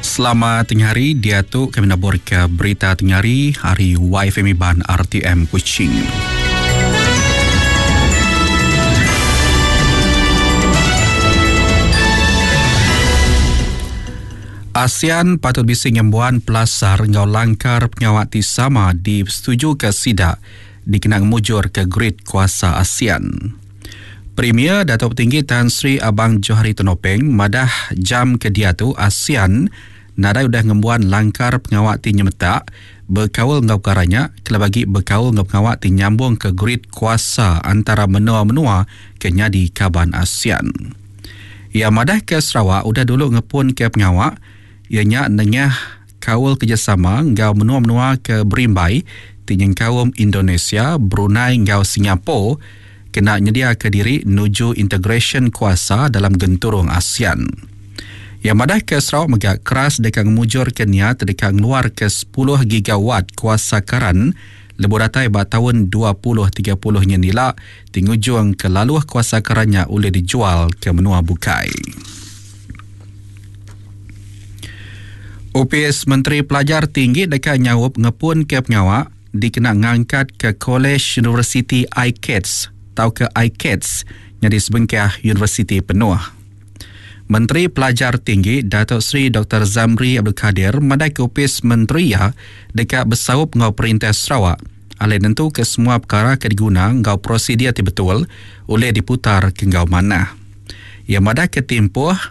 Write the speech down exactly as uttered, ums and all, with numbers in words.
Selamat tengah hari, dia tu kami nak ke berita tengah hari, hari Y F M Ban R T M Kuching. ASEAN patut bising embuan pelasar ngau langkar pengawati sama di setuju ke sidak dikenang mujur ke grid kuasa ASEAN. Premier Datuk Tinggi Tan Sri Abang Johari Tonopeng madah jam ke dia tu ASEAN nadai udah ngembuan langkar pengawati nyemetak berkawal ngau karanya kala bagi berkawal ngau pengawati nyambung ke grid kuasa antara menua-menua kenya di kaban ASEAN. Ia madah ke Sarawak udah dulu ngepun ke pengawak ianya nengah kawal kerjasama ngau menua-menua ke Berimbai tinyeng kaum Indonesia, Brunei ngau Singapura kena nyedia ke diri nuju integration kuasa dalam genturung ASEAN. Yang madah ke Sarawak megak keras dekat mujur Kenya terdekat luar ke sepuluh gigawatt kuasa karan lebur datai ba tahun dua ribu tiga puluh nya nila tingujung ke laluh kuasa karannya boleh dijual ke menua bukai. O P S Menteri Pelajar Tinggi dekat nyawup ngepun ke pengawak dikena ngangkat ke College University I C A T S atau ke I C A T S yang di sebengkah Universiti Penuh. Menteri Pelajar Tinggi Datuk Seri Doktor Zamri Abdul Kadir madai ke Opis Menteri ya dekat bersaup ngau Perintah Sarawak. Alih tentu ke semua perkara ke diguna ngau prosedur betul oleh diputar ke ngau mana. Ia madai ke tempoh